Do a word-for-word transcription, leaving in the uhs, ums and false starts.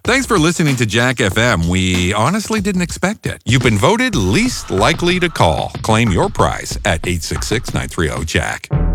Thanks for listening to Jack F M. We honestly didn't expect it. You've been voted least likely to call. Claim your prize at eight six six, nine three zero, Jack.